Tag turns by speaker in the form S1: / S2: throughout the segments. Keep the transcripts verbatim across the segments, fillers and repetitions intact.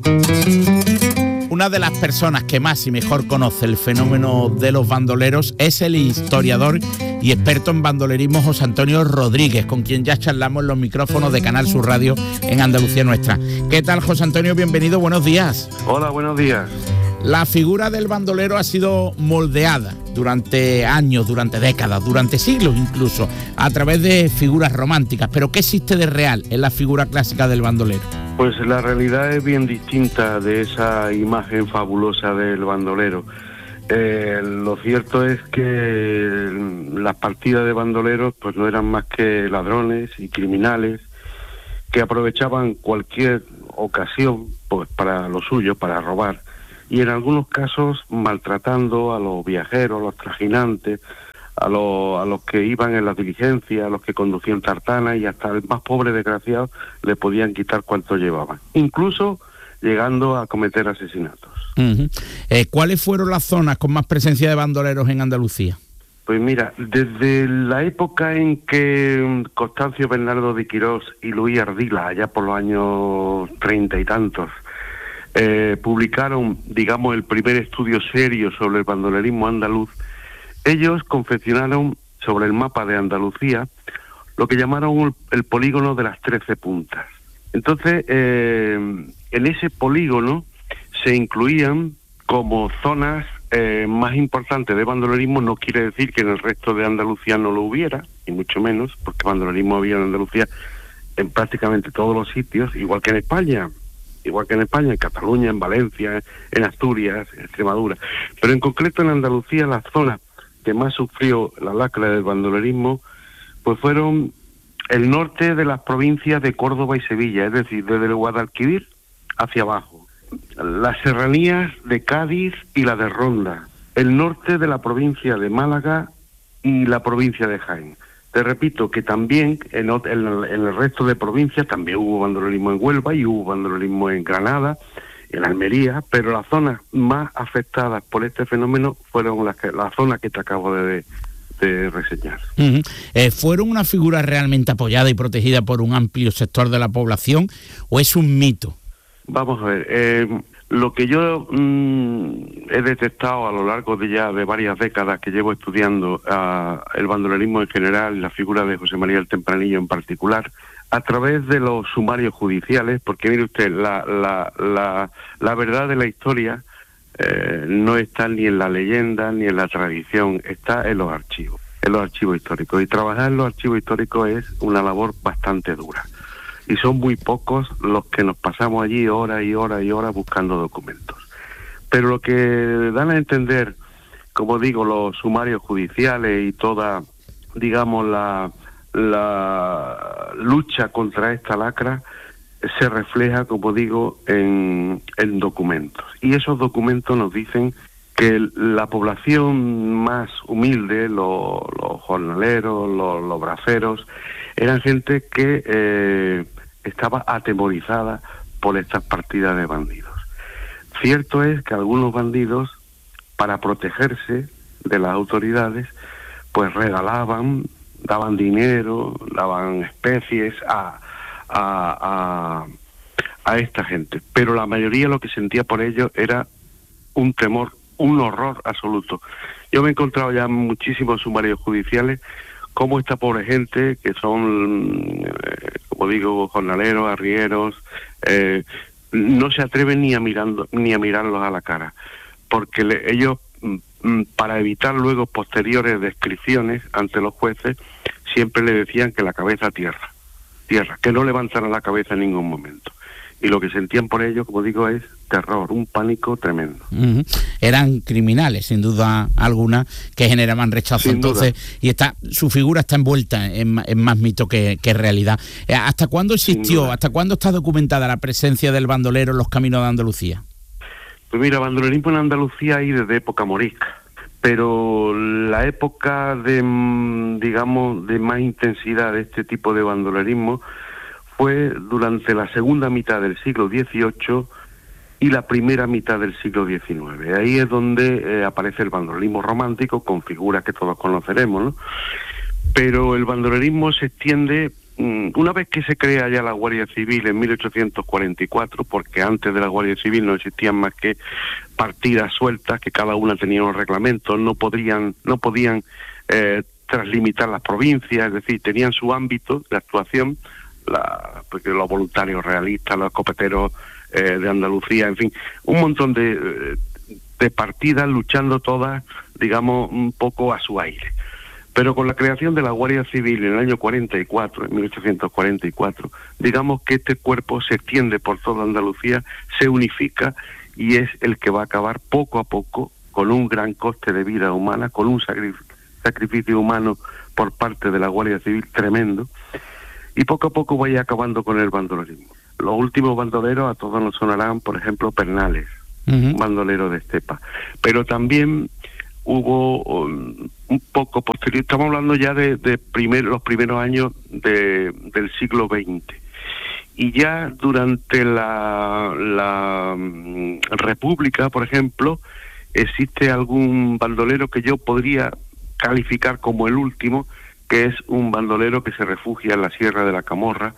S1: Una de las personas que más y mejor conoce el fenómeno de los bandoleros es el historiador y experto en bandolerismo José Antonio Rodríguez, con quien ya charlamos en los micrófonos de Canal Sur Radio en Andalucía Nuestra. ¿Qué tal, José Antonio? Bienvenido, buenos días.
S2: Hola, buenos días.
S1: La figura del bandolero ha sido moldeada durante años, durante décadas, durante siglos incluso, a través de figuras románticas. ¿Pero qué existe de real en la figura clásica del bandolero?
S2: Pues la realidad es bien distinta de esa imagen fabulosa del bandolero. Eh, lo cierto es que las partidas de bandoleros pues no eran más que ladrones y criminales que aprovechaban cualquier ocasión pues para lo suyo, para robar, y en algunos casos maltratando a los viajeros, a los trajinantes, a los, a los que iban en las diligencias, a los que conducían tartanas, y hasta el más pobre desgraciado le podían quitar cuanto llevaban, incluso llegando a cometer asesinatos.
S1: Uh-huh. Eh, ¿Cuáles fueron las zonas con más presencia de bandoleros en Andalucía?
S2: Pues mira, desde la época en que Constancio Bernardo de Quirós y Luis Ardila, allá por los años treinta y tantos, eh, publicaron, digamos, el primer estudio serio sobre el bandolerismo andaluz, ellos confeccionaron sobre el mapa de Andalucía lo que llamaron el polígono de las trece puntas. Entonces, eh, en ese polígono se incluían como zonas eh, más importantes de bandolerismo. No quiere decir que en el resto de Andalucía no lo hubiera, y mucho menos, porque bandolerismo había en Andalucía en prácticamente todos los sitios, igual que en España, igual que en España, en Cataluña, en Valencia, en Asturias, en Extremadura. Pero en concreto en Andalucía, las zonas que más sufrió la lacra del bandolerismo pues fueron el norte de las provincias de Córdoba y Sevilla, es decir, desde el Guadalquivir hacia abajo, las serranías de Cádiz y la de Ronda, el norte de la provincia de Málaga y la provincia de Jaén. Te repito que también en, en, en el resto de provincias también hubo bandolerismo en Huelva y hubo bandolerismo en Granada, en Almería, pero las zonas más afectadas por este fenómeno fueron las que, la zona que te acabo de, de reseñar.
S1: Uh-huh. Eh, ¿Fueron una figura realmente apoyada y protegida por un amplio sector de la población o es un mito?
S2: Vamos a ver, eh, lo que yo mmm, he detectado a lo largo de ya de varias décadas que llevo estudiando uh, el bandolerismo en general y la figura de José María el Tempranillo en particular, a través de los sumarios judiciales, porque mire usted, la, la, la, la verdad de la historia eh, no está ni en la leyenda ni en la tradición, está en los archivos, en los archivos históricos. Y trabajar en los archivos históricos es una labor bastante dura. Y son muy pocos los que nos pasamos allí horas y horas y horas buscando documentos. Pero lo que dan a entender, como digo, los sumarios judiciales y toda, digamos, la... la lucha contra esta lacra se refleja, como digo, en, en documentos. Y esos documentos nos dicen que la población más humilde, los, los jornaleros, los, los braceros, eran gente que eh, estaba atemorizada por estas partidas de bandidos. Cierto es que algunos bandidos, para protegerse de las autoridades, pues regalaban, daban dinero, daban especies a, a, a, a esta gente. Pero la mayoría lo que sentía por ellos era un temor, un horror absoluto. Yo me he encontrado ya muchísimos sumarios judiciales como esta pobre gente, que son, eh, como digo, jornaleros, arrieros, eh, no se atreven ni a, mirando, ni a mirarlos a la cara, porque le, ellos... para evitar luego posteriores descripciones ante los jueces, siempre le decían que la cabeza tierra, tierra, que no levantaran la cabeza en ningún momento. Y lo que sentían por ello, como digo, es terror, un pánico tremendo. Uh-huh.
S1: Eran criminales, sin duda alguna, que generaban rechazo. Sin entonces duda. Y está, su figura está envuelta en, en más mito que, que realidad. ¿Hasta cuándo existió, hasta cuándo está documentada la presencia del bandolero en los caminos de Andalucía?
S2: Pues mira, bandolerismo en Andalucía hay desde época morisca, pero la época de, digamos, de más intensidad de este tipo de bandolerismo fue durante la segunda mitad del siglo dieciocho y la primera mitad del siglo diecinueve. Ahí es donde eh, aparece el bandolerismo romántico, con figuras que todos conoceremos, ¿no? Pero el bandolerismo se extiende una vez que se crea ya la Guardia Civil en mil ochocientos cuarenta y cuatro, porque antes de la Guardia Civil no existían más que partidas sueltas, que cada una tenía un reglamento, no podrían, no podían eh, translimitar las provincias, es decir, tenían su ámbito de actuación, la, porque los voluntarios realistas, los escopeteros eh, de Andalucía, en fin, un montón de, de partidas luchando todas, digamos, un poco a su aire. Pero con la creación de la Guardia Civil en el año cuarenta y cuatro, en mil ochocientos cuarenta y cuatro, digamos que este cuerpo se extiende por toda Andalucía, se unifica y es el que va a acabar poco a poco con un gran coste de vida humana, con un sacrificio humano por parte de la Guardia Civil tremendo, y poco a poco vaya acabando con el bandolerismo. Los últimos bandoleros a todos nos sonarán, por ejemplo, Pernales, uh-huh. bandolero de estepa, pero también hubo um, un poco posterior, estamos hablando ya de, de primer, los primeros años de, del siglo veinte, y ya durante la, la um, República, por ejemplo, existe algún bandolero que yo podría calificar como el último, que es un bandolero que se refugia en la Sierra de la Camorra,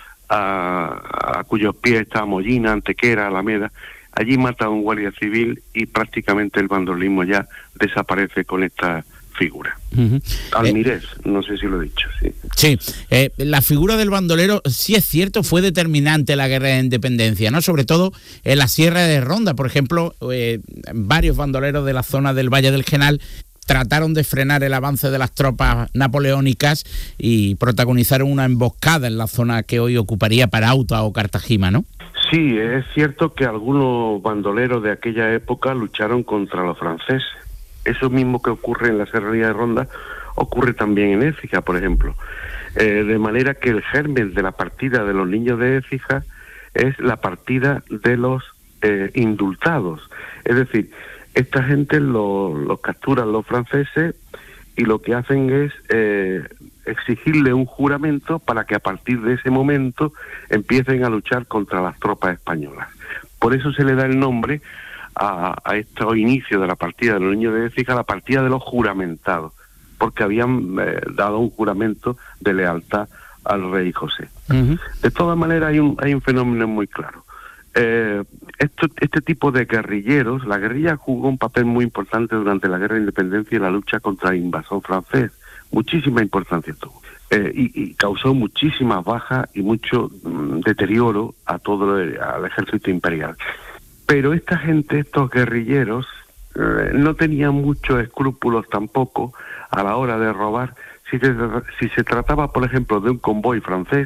S2: a, a cuyos pies está Mollina, Antequera, Alameda. Allí mata a un guardia civil y prácticamente el bandolerismo ya desaparece con esta figura. Uh-huh. Almirez, eh, no sé si lo he dicho. Sí,
S1: sí eh, la figura del bandolero, sí es cierto, fue determinante en la guerra de independencia, ¿no? Sobre todo en la Sierra de Ronda, por ejemplo, eh, varios bandoleros de la zona del Valle del Genal trataron de frenar el avance de las tropas napoleónicas y protagonizaron una emboscada en la zona que hoy ocuparía Parauta o Cartagena, ¿no?
S2: Sí, es cierto que algunos bandoleros de aquella época lucharon contra los franceses. Eso mismo que ocurre en la Serranía de Ronda ocurre también en Écija, por ejemplo. Eh, de manera que el germen de la partida de los niños de Écija es la partida de los eh, indultados. Es decir, esta gente los lo capturan los franceses y lo que hacen es eh, exigirle un juramento para que a partir de ese momento empiecen a luchar contra las tropas españolas. Por eso se le da el nombre a, a este inicio de la partida de los niños de Écija, la partida de los juramentados, porque habían eh, dado un juramento de lealtad al rey José. Uh-huh. De todas maneras hay un, hay un fenómeno muy claro. Eh, esto, este tipo de guerrilleros, la guerrilla jugó un papel muy importante durante la guerra de independencia y la lucha contra el invasor francés, muchísima importancia tuvo, eh, y, y causó muchísimas bajas y mucho mm, deterioro a todo el, al ejército imperial. Pero esta gente, estos guerrilleros, eh, no tenían muchos escrúpulos tampoco a la hora de robar, si, te, si se trataba, por ejemplo, de un convoy francés,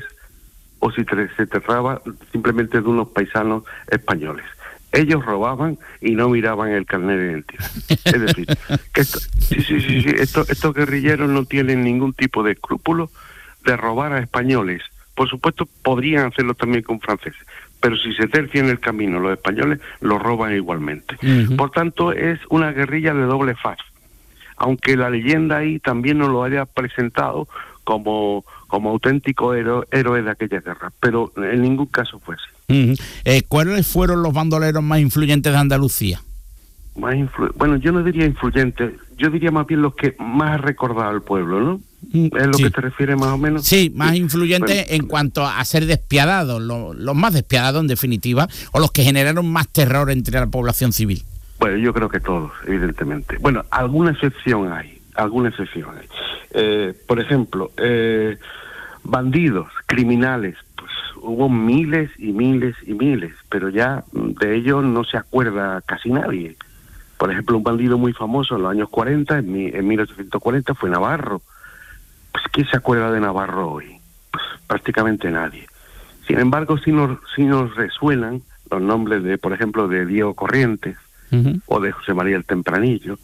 S2: o si se trataba simplemente de unos paisanos españoles. Ellos robaban y no miraban el carnet de identidad. Es decir, que esto, sí, sí, sí, sí, esto, estos guerrilleros no tienen ningún tipo de escrúpulo de robar a españoles. Por supuesto, podrían hacerlo también con franceses, pero si se tercian el camino los españoles, lo roban igualmente. Uh-huh. Por tanto, es una guerrilla de doble faz. Aunque la leyenda ahí también nos lo haya presentado como, como auténtico héroe, héroe de aquella guerra, pero en ningún caso fue así.
S1: Uh-huh. eh, ¿Cuáles fueron los bandoleros más influyentes de Andalucía?
S2: Más influ- bueno, yo no diría influyentes, yo diría más bien los que más ha recordado al pueblo, ¿no? ¿Es lo sí. que te refieres más o menos?
S1: Sí, más sí. influyentes bueno. en cuanto a ser despiadados, los, los más despiadados en definitiva, o los que generaron más terror entre la población civil.
S2: Bueno, yo creo que todos, evidentemente. Bueno, alguna excepción hay, alguna excepción hay. Eh, por ejemplo, eh, bandidos, criminales, pues hubo miles y miles y miles, pero ya de ellos no se acuerda casi nadie. Por ejemplo, un bandido muy famoso en los años cuarenta, en, mi, en mil ochocientos cuarenta, fue Navarro. Pues ¿quién se acuerda de Navarro hoy? Pues prácticamente nadie. Sin embargo, sí nos, sí nos resuenan los nombres de, por ejemplo, de Diego Corrientes, uh-huh. o de José María el Tempranillo,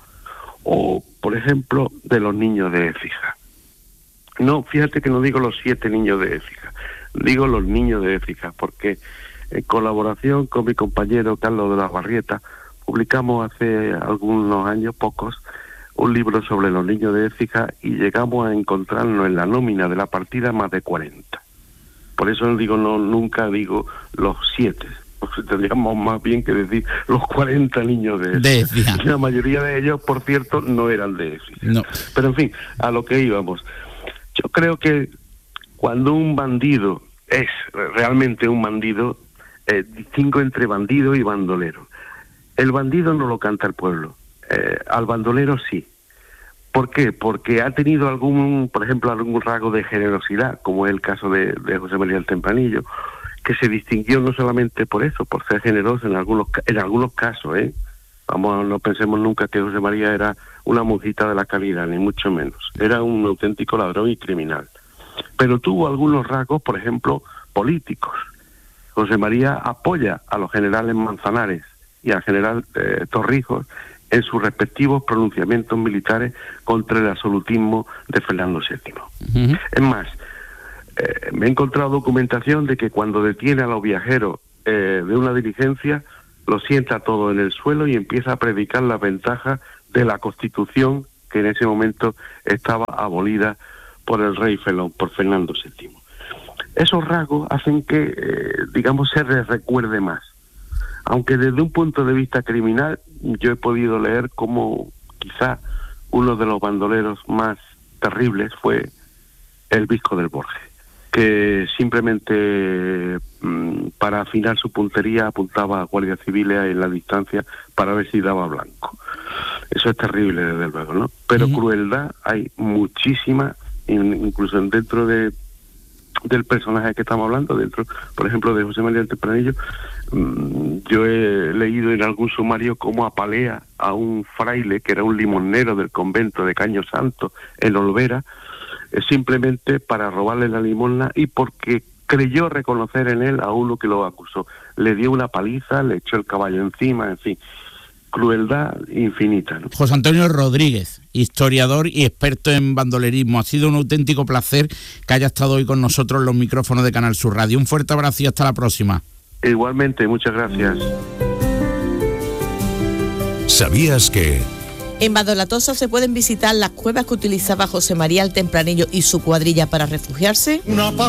S2: o, por ejemplo, de los niños de Écija. No, fíjate que no digo los siete niños de Écija, digo los niños de Écija, porque en colaboración con mi compañero Carlos de la Barrieta, publicamos hace algunos años, pocos, un libro sobre los niños de Écija y llegamos a encontrarnos en la nómina de la partida más de cuarenta. Por eso no digo, no, nunca digo los siete. Pues tendríamos más bien que decir los cuarenta niños de Écija. La mayoría de ellos, por cierto, no eran de Écija. No. Pero en fin, a lo que íbamos. Yo creo que cuando un bandido es realmente un bandido, eh, distingo entre bandido y bandolero. El bandido no lo canta el pueblo, eh, al bandolero sí. ¿Por qué? Porque ha tenido algún, por ejemplo, algún rasgo de generosidad, como es el caso de, de José María el Tempranillo, que se distinguió no solamente por eso, por ser generoso en algunos en algunos casos, ¿eh? Vamos, no pensemos nunca que José María era una monjita de la caridad, ni mucho menos. Era un auténtico ladrón y criminal. Pero tuvo algunos rasgos, por ejemplo, políticos. José María apoya a los generales Manzanares y al general eh, Torrijos en sus respectivos pronunciamientos militares contra el absolutismo de Fernando séptimo. Uh-huh. Es más, eh, me he encontrado documentación de que cuando detiene a los viajeros eh, de una diligencia, lo sienta todo en el suelo y empieza a predicar las ventajas de la Constitución que en ese momento estaba abolida por el rey Felón, por Fernando séptimo. Esos rasgos hacen que, eh, digamos, se les recuerde más. Aunque desde un punto de vista criminal, yo he podido leer cómo quizá uno de los bandoleros más terribles fue el Visco del Borges, que simplemente mmm, para afinar su puntería apuntaba a guardias civiles en la distancia para ver si daba blanco. Eso es terrible, desde luego, ¿no? Pero uh-huh. crueldad hay muchísima, incluso dentro de del personaje que estamos hablando, dentro, por ejemplo, de José María el Tempranillo. Mmm, yo he leído en algún sumario cómo apalea a un fraile que era un limonero del convento de Caño Santo en Olvera, eh, simplemente para robarle la limosna y porque creyó reconocer en él a uno que lo acusó. Le dio una paliza, le echó el caballo encima, en fin. Crueldad infinita, ¿no?
S1: José Antonio Rodríguez, historiador y experto en bandolerismo. Ha sido un auténtico placer que haya estado hoy con nosotros en los micrófonos de Canal Sur Radio. Un fuerte abrazo y hasta la próxima.
S2: Igualmente, muchas gracias.
S3: ¿Sabías que...?
S4: En Badolatoso se pueden visitar las cuevas que utilizaba José María el Tempranillo y su cuadrilla para refugiarse.
S5: Una